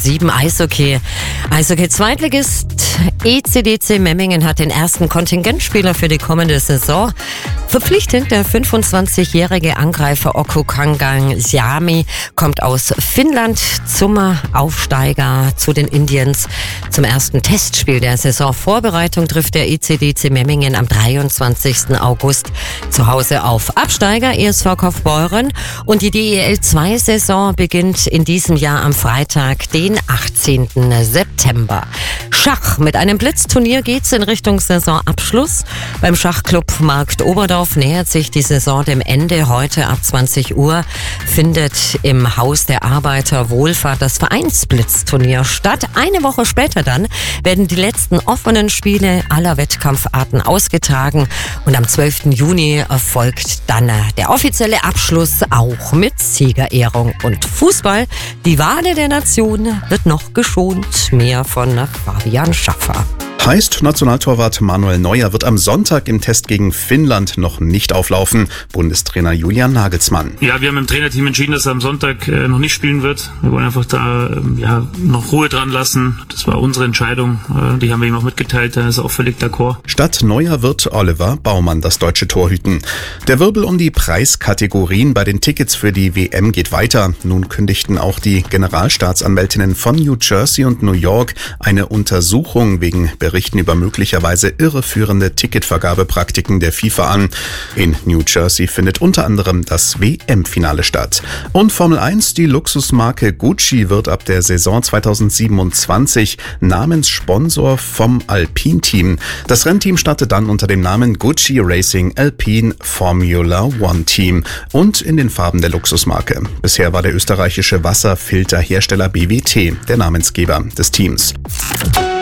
7 Eishockey. Eishockey-Zweitligist ECDC Memmingen hat den ersten Kontingentspieler für die kommende Saison. Verpflichtend der 25-jährige Angreifer Okko Kangang Siami kommt aus Finnland zum Aufsteiger zu den Indians. Zum ersten Testspiel der Saisonvorbereitung trifft der ECDC Memmingen am 23. August zu Hause auf Absteiger ESV Kaufbeuren. Und die DEL2-Saison beginnt in diesem Jahr am Freitag, den 18. September. Schach. Mit einem Blitzturnier geht's in Richtung Saisonabschluss. Beim Schachclub Markt Oberdorf nähert sich die Saison dem Ende. Heute ab 20 Uhr findet im Haus der Arbeiterwohlfahrt das Vereinsblitzturnier statt. Eine Woche später dann werden die letzten offenen Spiele aller Wettkampfarten ausgetragen. Und am 12. Juni erfolgt dann der offizielle Abschluss, auch mit Siegerehrung. Und Fußball, die Wale der Nation, wird noch geschont. Mehr von Fabian Schaffer. Heißt, Nationaltorwart Manuel Neuer wird am Sonntag im Test gegen Finnland noch nicht auflaufen. Bundestrainer Julian Nagelsmann. Ja, wir haben im Trainerteam entschieden, dass er am Sonntag noch nicht spielen wird. Wir wollen einfach da noch Ruhe dran lassen. Das war unsere Entscheidung. Die haben wir ihm auch mitgeteilt. Da ist er auch völlig d'accord. Statt Neuer wird Oliver Baumann das deutsche Tor hüten. Der Wirbel um die Preiskategorien bei den Tickets für die WM geht weiter. Nun kündigten auch die Generalstaatsanwältinnen von New Jersey und New York eine Untersuchung wegen Berichten über möglicherweise irreführende Ticketvergabepraktiken der FIFA an. In New Jersey findet unter anderem das WM-Finale statt. Und Formel 1, die Luxusmarke Gucci wird ab der Saison 2027 Namenssponsor vom Alpine-Team. Das Rennteam startet dann unter dem Namen Gucci Racing Alpine Formula One Team und in den Farben der Luxusmarke. Bisher war der österreichische Wasserfilterhersteller BWT der Namensgeber des Teams.